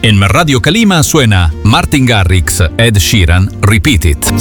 En Radio Calima suena Martin Garrix, Ed Sheeran, Repeat It.